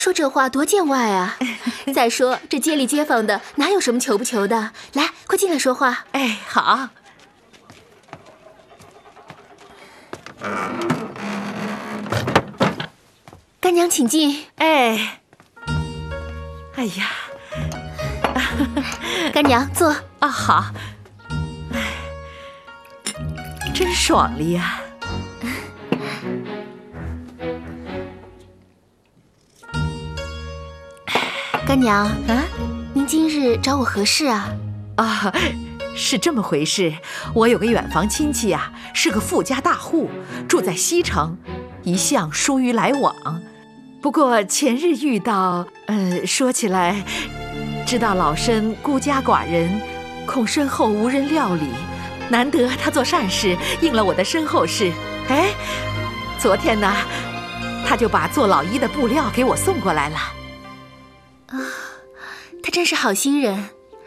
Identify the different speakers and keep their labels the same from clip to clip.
Speaker 1: 说这话多见外啊！再说这街里街坊的哪有什么求不求的？来，快进来说话。
Speaker 2: 哎，好。
Speaker 1: 干娘请进。
Speaker 2: 哎呀，
Speaker 1: 干娘坐。
Speaker 2: 啊，好。哎，真爽利呀！
Speaker 1: 干娘
Speaker 2: 啊，
Speaker 1: 您今日找我何事啊？
Speaker 2: 啊，是这么回事。我有个远房亲戚啊，是个富家大户，住在西城，一向疏于来往。不过前日遇到，说起来，知道老身孤家寡人，恐身后无人料理，难得他做善事，应了我的身后事。哎，昨天呢，他就把做老衣的布料给我送过来了。
Speaker 1: 他真是好心人。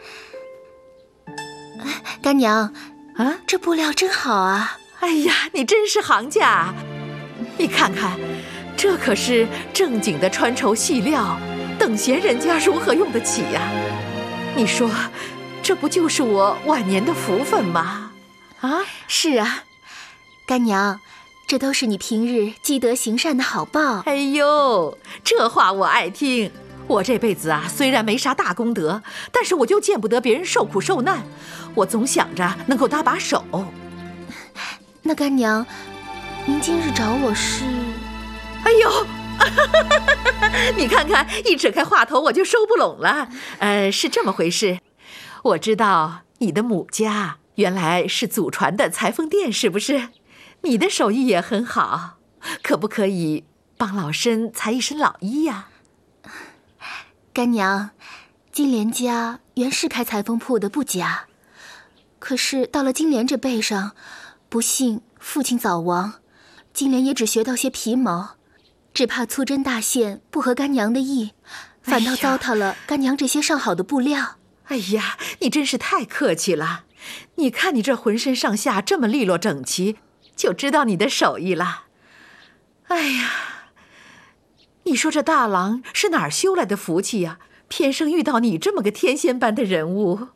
Speaker 1: 干娘
Speaker 2: 啊，
Speaker 1: 这布料真好啊！
Speaker 2: 哎呀，你真是行家！你看看，这可是正经的穿绸细料，等闲人家如何用得起呀？你说，这不就是我晚年的福分吗？啊，
Speaker 1: 是啊，干娘，这都是你平日积德行善的好报。
Speaker 2: 哎呦，这话我爱听。我这辈子啊，虽然没啥大功德，但是我就见不得别人受苦受难，我总想着能够搭把手。
Speaker 1: 那干娘，您今日找我是？
Speaker 2: 哎呦，你看看，一扯开话头我就收不拢了。是这么回事，我知道你的母家原来是祖传的裁缝店，是不是？你的手艺也很好，可不可以帮老身裁一身老衣呀？
Speaker 1: 干娘，金莲家原是开裁缝铺的不假，可是到了金莲这辈上，不幸父亲早亡，金莲也只学到些皮毛，只怕粗针大线不合干娘的意，反倒糟蹋了干娘这些上好的布料。
Speaker 2: 哎呀，你真是太客气了！你看你这浑身上下这么利落整齐，就知道你的手艺了。哎呀，你说这大郎是哪儿修来的福气呀？偏生遇到你这么个天仙般的人物。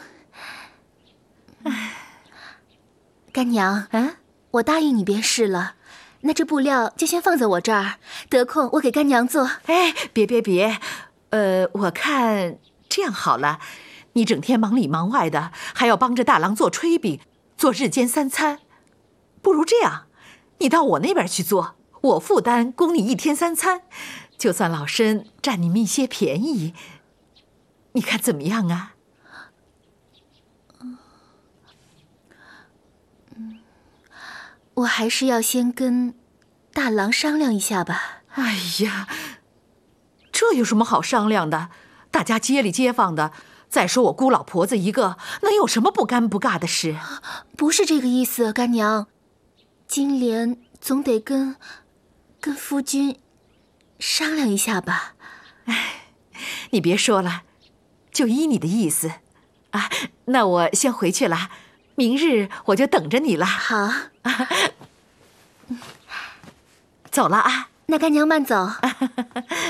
Speaker 1: 干娘，我答应你便是了。那这布料就先放在我这儿，得空我给干娘做。
Speaker 2: 哎，别，我看这样好了，你整天忙里忙外的，还要帮着大郎做炊饼，做日间三餐，不如这样，你到我那边去做，我负担供你一天三餐，就算老身占你们一些便宜，你看怎么样啊？
Speaker 1: 我还是要先跟大郎商量一下吧。
Speaker 2: 哎呀，这有什么好商量的？大家街里街坊的，再说我孤老婆子一个，能有什么不尴不尬的事？
Speaker 1: 不是这个意思，干娘，金莲总得跟夫君商量一下吧。
Speaker 2: 哎，你别说了，就依你的意思啊。那我先回去了，明日我就等着你了。
Speaker 1: 好，
Speaker 2: 走了啊。
Speaker 1: 那干娘慢走。